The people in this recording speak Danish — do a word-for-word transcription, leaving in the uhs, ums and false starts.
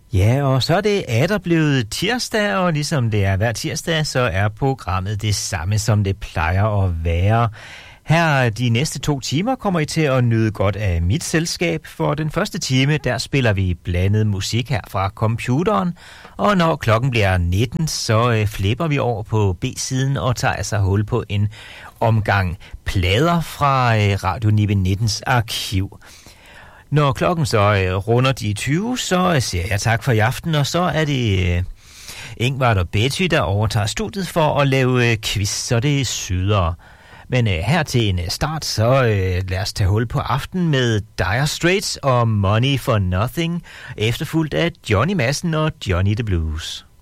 Ja, og så er det atter blevet tirsdag, og ligesom det er hver tirsdag, så er programmet det samme, som det plejer at være. Her de næste to timer kommer I til at nyde godt af mit selskab. For den første time, der spiller vi blandet musik her fra computeren. Og når klokken bliver nitten, så øh, flipper vi over på B-siden og tager altså hul på en omgang plader fra øh, Radio Nibe nittens arkiv. Når klokken så øh, runder de tyve, så øh, siger jeg tak for i aften, og så er det øh, Ingvard og Betty, der overtager studiet for at lave øh, quiz, så det er sydere. Men øh, her til en start, så øh, lad os tage hul på aften med Dire Straits og Money for Nothing, efterfulgt af Johnny Madsen og Johnny the Blues.